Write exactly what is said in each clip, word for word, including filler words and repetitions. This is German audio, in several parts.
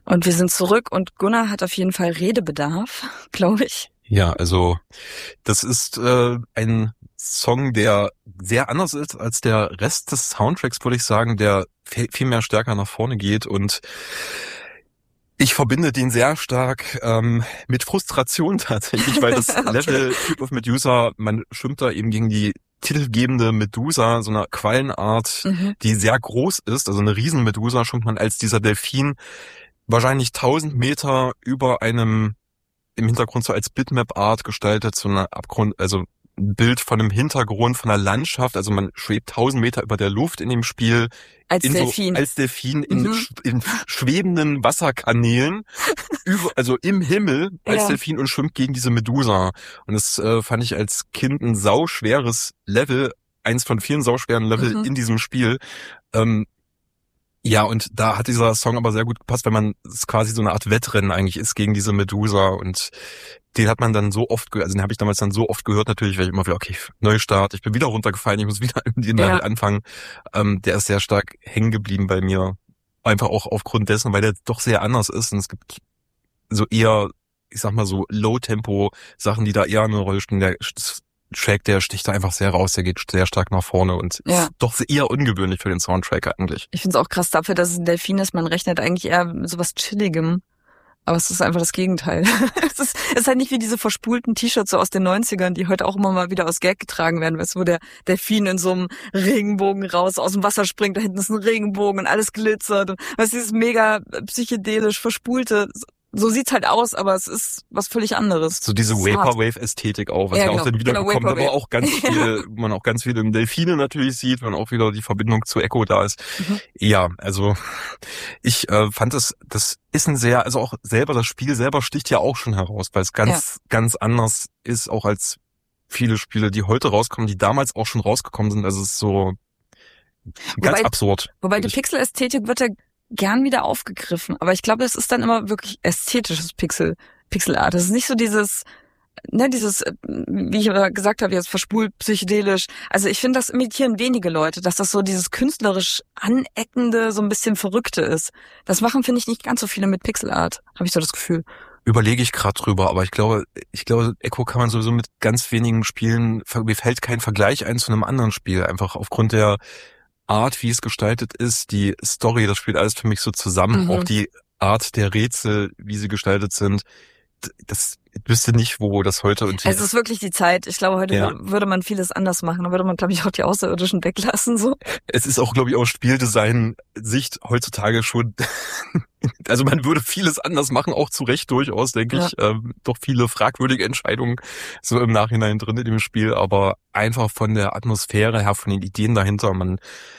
Und wir sind zurück und Gunnar hat auf jeden Fall Redebedarf, glaube ich. Ja, also das ist äh, ein Song, der sehr anders ist als der Rest des Soundtracks, würde ich sagen, der viel mehr stärker nach vorne geht, und ich verbinde den sehr stark ähm, mit Frustration tatsächlich, weil das Okay. Level Type of Medusa, man schwimmt da eben gegen die titelgebende Medusa, so eine Quallenart, Mhm. die sehr groß ist, also eine Riesen-Medusa schwimmt man als dieser Delfin wahrscheinlich tausend Meter über einem, im Hintergrund so als Bitmap-Art gestaltet, so eine Abgrund, also ein Bild von einem Hintergrund, von einer Landschaft, also man schwebt tausend Meter über der Luft in dem Spiel. Als in Delfin. So, als Delfin in, Mhm. in schwebenden Wasserkanälen, über, also im Himmel als Ja. Delfin, und schwimmt gegen diese Medusa. Und das äh, fand ich als Kind ein sauschweres Level, eins von vielen sauschweren Level Mhm. in diesem Spiel. Ähm, Ja, und da hat dieser Song aber sehr gut gepasst, weil man es quasi so eine Art Wettrennen eigentlich ist gegen diese Medusa, und den hat man dann so oft gehört, also den habe ich damals dann so oft gehört natürlich, weil ich immer wieder, okay, Neustart, ich bin wieder runtergefallen, ich muss wieder in den Ja. Level anfangen. Ähm, der ist sehr stark hängen geblieben bei mir, einfach auch aufgrund dessen, weil der doch sehr anders ist, und es gibt so eher, ich sag mal so Low-Tempo-Sachen, die da eher eine Rolle spielen. Der Track, der sticht da einfach sehr raus, der geht sehr stark nach vorne und Ja. ist doch eher ungewöhnlich für den Soundtrack eigentlich. Ich finde es auch krass dafür, dass es ein Delfin ist. Man rechnet eigentlich eher mit sowas Chilligem. Aber es ist einfach das Gegenteil. es, ist, es ist halt nicht wie diese verspulten T-Shirts so aus den neunzigern, die heute auch immer mal wieder aus Gag getragen werden, weißt du, wo der Delfin in so einem Regenbogen raus aus dem Wasser springt, da hinten ist ein Regenbogen und alles glitzert. Und, weißt du, dieses mega psychedelisch verspulte, so sieht's halt aus, aber es ist was völlig anderes. So diese Vaporwave-Ästhetik auch, was Ja, ja, genau, auch dann wiedergekommen, genau, aber auch ganz viel, wo man auch ganz viele Delfine natürlich sieht, wenn auch wieder die Verbindung zu Echo da ist. Mhm. Ja, also ich äh, fand es, das ist ein sehr, also auch selber, das Spiel selber sticht ja auch schon heraus, weil es ganz, ja. ganz anders ist, auch als viele Spiele, die heute rauskommen, die damals auch schon rausgekommen sind. Also es ist so ganz wobei, absurd. Wobei die Pixel-Ästhetik wird ja gern wieder aufgegriffen, aber ich glaube, es ist dann immer wirklich ästhetisches Pixel, Pixelart. Es ist nicht so dieses, ne, dieses, wie ich gesagt habe, jetzt verspult, psychedelisch. Also ich finde, das imitieren wenige Leute, dass das so dieses künstlerisch aneckende, so ein bisschen Verrückte ist. Das machen, finde ich, nicht ganz so viele mit Pixelart, habe ich so das Gefühl. Überlege ich gerade drüber, aber ich glaube, ich glaube, Echo kann man sowieso mit ganz wenigen Spielen, mir fällt kein Vergleich ein zu einem anderen Spiel, einfach aufgrund der Art, wie es gestaltet ist, die Story, das spielt alles für mich so zusammen, Mhm. auch die Art der Rätsel, wie sie gestaltet sind, das ich wüsste nicht, wo das heute und es ist wirklich die Zeit. Ich glaube, heute ja. würde, würde man vieles anders machen. Da würde man, glaube ich, auch die Außerirdischen weglassen. So. Es ist auch, glaube ich, aus Spieldesign-Sicht heutzutage schon, also man würde vieles anders machen, auch zu Recht durchaus, denke ja. ich. Ähm, doch viele fragwürdige Entscheidungen so im Nachhinein drin in dem Spiel, aber einfach von der Atmosphäre her, von den Ideen dahinter, man,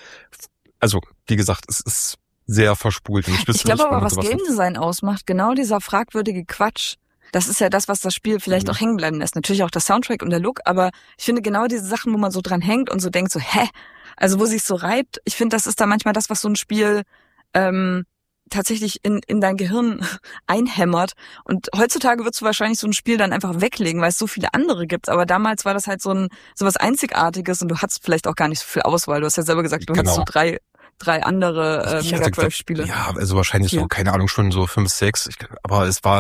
also wie gesagt, es ist sehr verspult. Ich, ich glaube aber, was Game Design ausmacht, genau dieser fragwürdige Quatsch, das ist ja das, was das Spiel vielleicht mhm. auch hängen bleiben lässt. Natürlich auch der Soundtrack und der Look, aber ich finde genau diese Sachen, wo man so dran hängt und so denkt, so, hä? Also wo sich so reibt, ich finde, das ist da manchmal das, was so ein Spiel ähm, tatsächlich in in dein Gehirn einhämmert. Und heutzutage würdest du wahrscheinlich so ein Spiel dann einfach weglegen, weil es so viele andere gibt. Aber damals war das halt so ein so was Einzigartiges und du hattest vielleicht auch gar nicht so viel Auswahl. Du hast ja selber gesagt, du genau. hast so drei drei andere äh, Mega Drive-Spiele. Ja, also wahrscheinlich so, keine Ahnung, schon so fünf, sechs. Ich, aber es war,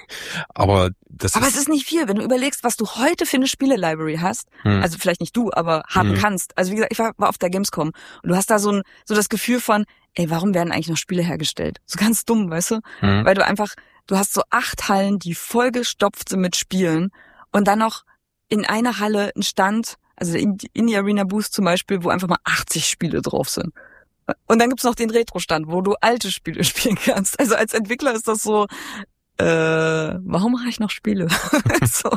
aber das Aber ist, es ist nicht viel, wenn du überlegst, was du heute für eine Spiele-Library hast. Hm. Also vielleicht nicht du, aber haben hm. kannst. Also wie gesagt, ich war, war auf der Gamescom und du hast da so ein so das Gefühl von, ey, warum werden eigentlich noch Spiele hergestellt? So ganz dumm, weißt du? Hm. Weil du einfach, du hast so acht Hallen, die vollgestopft sind mit Spielen und dann noch in einer Halle ein Stand, also der Indie Arena Booth zum Beispiel, wo einfach mal achtzig Spiele drauf sind. Und dann gibt's noch den Retro-Stand, wo du alte Spiele spielen kannst. Also als Entwickler ist das so, äh, warum mache ich noch Spiele? so.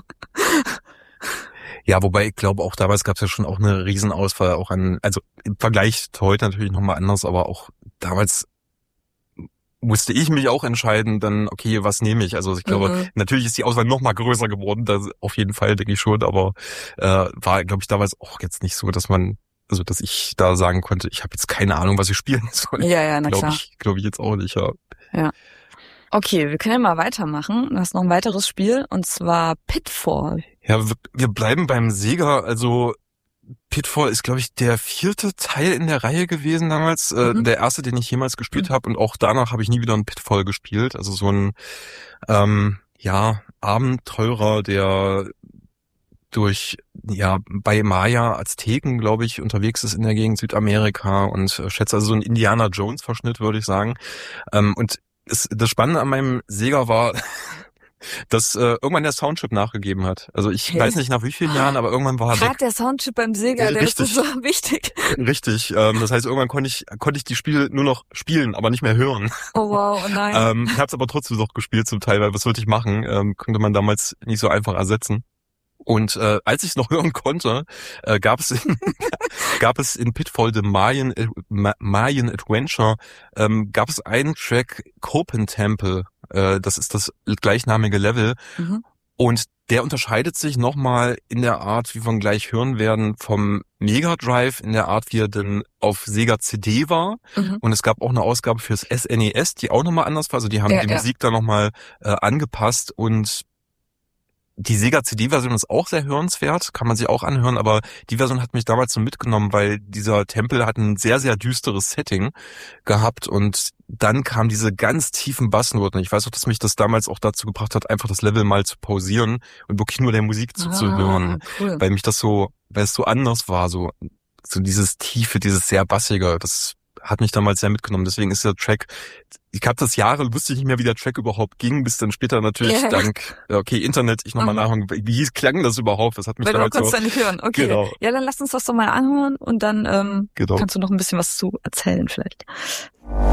Ja, wobei ich glaube, auch damals gab's ja schon auch eine Riesenauswahl, auch an, also im Vergleich zu heute natürlich nochmal anders, aber auch damals musste ich mich auch entscheiden, dann, okay, was nehme ich? Also ich glaube, mhm. natürlich ist die Auswahl noch mal größer geworden, das auf jeden Fall, denke ich schon, aber äh, war, glaube ich, damals auch jetzt nicht so, dass man, also dass ich da sagen konnte, ich habe jetzt keine Ahnung, was ich spielen soll. Ja, ja, na glaub klar. Ich, glaube ich jetzt auch nicht, ja. Ja. Okay, wir können ja mal weitermachen. Du hast noch ein weiteres Spiel, und zwar Pitfall. Ja, wir, wir bleiben beim Sega, also Pitfall ist, glaube ich, der vierte Teil in der Reihe gewesen damals. Mhm. Äh, der erste, den ich jemals gespielt mhm. habe. Und auch danach habe ich nie wieder einen Pitfall gespielt. Also so ein ähm, ja Abenteurer, der durch, ja, bei Maya, Azteken, glaube ich, unterwegs ist in der Gegend Südamerika und äh, schätze also so ein Indiana Jones Verschnitt, würde ich sagen. Ähm, und es, das Spannende an meinem Sega war, dass äh, irgendwann der Soundchip nachgegeben hat. Also ich okay. weiß nicht nach wie vielen Jahren, aber irgendwann war Gerade der Soundchip beim Sega, der richtig, ist so wichtig. Richtig. Ähm, das heißt, irgendwann konnte ich konnte ich die Spiele nur noch spielen, aber nicht mehr hören. Oh wow, oh nein. ähm, ich habe es aber trotzdem noch gespielt zum Teil, weil was sollte ich machen? Ähm, konnte man damals nicht so einfach ersetzen. Und äh, als ich es noch hören konnte, äh, gab es in, gab es in Pitfall the Mayan, äh, Mayan Adventure ähm, gab es einen Track Copen Temple. Äh, das ist das gleichnamige Level. Mhm. Und der unterscheidet sich nochmal in der Art, wie wir gleich hören werden, vom Mega Drive, in der Art, wie er denn auf Sega C D war. Mhm. Und es gab auch eine Ausgabe fürs S N E S, die auch nochmal anders war. Also die haben ja, die ja. Musik da nochmal äh, angepasst. Und die Sega C D-Version ist auch sehr hörenswert, kann man sich auch anhören, aber die Version hat mich damals so mitgenommen, weil dieser Tempel hat ein sehr, sehr düsteres Setting gehabt und dann kamen diese ganz tiefen Bassnoten. Ich weiß auch, dass mich das damals auch dazu gebracht hat, einfach das Level mal zu pausieren und wirklich nur der Musik zuzuhören, ah, cool. weil mich das so, weil es so anders war, so, so dieses Tiefe, dieses sehr Bassige, das hat mich damals sehr mitgenommen. Deswegen ist der Track, ich habe das Jahre, wusste ich nicht mehr, wie der Track überhaupt ging, bis dann später natürlich yeah. dank, okay, Internet, ich nochmal uh-huh. nachhören, wie hieß, klang das überhaupt? Das hat mich Weil damals du konntest so... dann nicht hören, okay. Genau. Ja, dann lass uns das doch mal anhören und dann ähm, genau. kannst du noch ein bisschen was zu erzählen vielleicht.